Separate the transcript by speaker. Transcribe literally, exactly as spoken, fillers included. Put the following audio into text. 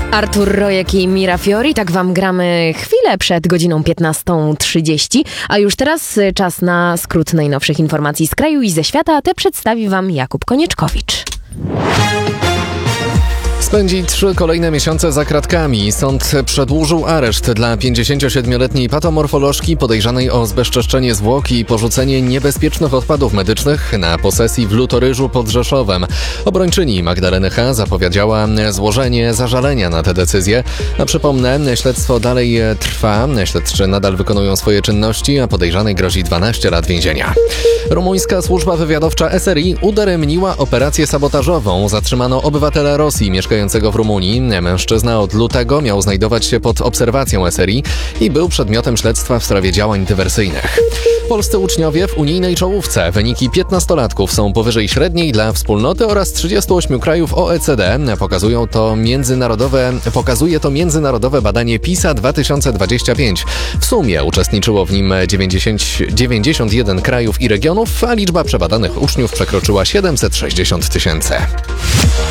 Speaker 1: Artur Rojek i Mira Fiori, tak wam gramy chwilę przed godziną piętnastą trzydzieści, a już teraz czas na skrót najnowszych informacji z kraju i ze świata, a te przedstawi wam Jakub Konieczkowicz.
Speaker 2: Spędzi trzy kolejne miesiące za kratkami. Sąd przedłużył areszt dla pięćdziesięciosiedmioletniej patomorfolożki podejrzanej o zbezczeszczenie zwłok i porzucenie niebezpiecznych odpadów medycznych na posesji w Lutoryżu pod Rzeszowem. Obrończyni Magdaleny H. zapowiedziała złożenie zażalenia na tę decyzję. A przypomnę, śledztwo dalej trwa. Śledczy nadal wykonują swoje czynności, a podejrzanej grozi dwanaście lat więzienia. Rumuńska służba wywiadowcza S R I udaremniła operację sabotażową. Zatrzymano obywatela Rosji mieszkającego w Rumunii. Mężczyzna od lutego miał znajdować się pod obserwacją S R I i był przedmiotem śledztwa w sprawie działań dywersyjnych. Polscy uczniowie w unijnej czołówce. Wyniki piętnastolatków są powyżej średniej dla wspólnoty oraz trzydziestu ośmiu krajów O E C D. Pokazują to międzynarodowe, pokazuje to międzynarodowe badanie PISA dwa tysiące dwadzieścia pięć. W sumie uczestniczyło w nim dziewięćdziesiąt, dziewięćdziesiąt jeden krajów i regionów, a liczba przebadanych uczniów przekroczyła siedemset sześćdziesiąt tysięcy.